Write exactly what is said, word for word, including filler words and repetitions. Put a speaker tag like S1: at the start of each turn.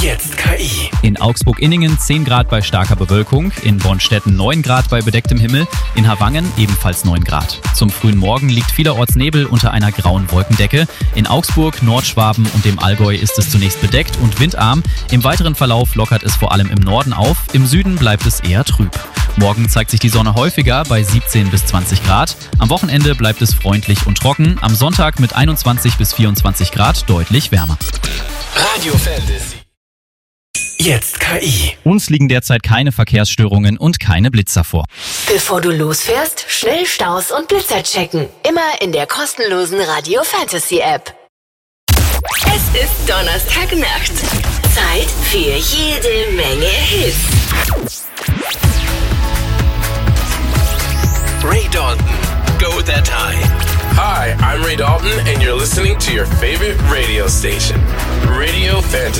S1: Jetzt K I.
S2: In Augsburg-Inningen zehn Grad bei starker Bewölkung, in Bonstetten neun Grad bei bedecktem Himmel, in Havangen ebenfalls neun Grad. Zum frühen Morgen liegt vielerorts Nebel unter einer grauen Wolkendecke. In Augsburg, Nordschwaben und dem Allgäu ist es zunächst bedeckt und windarm. Im weiteren Verlauf lockert es vor allem im Norden auf, im Süden bleibt es eher trüb. Morgen zeigt sich die Sonne häufiger bei siebzehn bis zwanzig Grad. Am Wochenende bleibt es freundlich und trocken, am Sonntag mit einundzwanzig bis vierundzwanzig Grad deutlich wärmer.
S1: Radio Fantasy. Jetzt K I.
S2: Uns liegen derzeit keine Verkehrsstörungen und keine Blitzer vor.
S3: Bevor du losfährst, schnell Staus und Blitzer checken. Immer in der kostenlosen Radio Fantasy App. Es ist Donnerstagnacht. Zeit für jede Menge Hits.
S1: Ray Dalton, Go That High.
S4: Hi, I'm Ray Dalton, and you're listening to your favorite radio station, Radio Fantasy.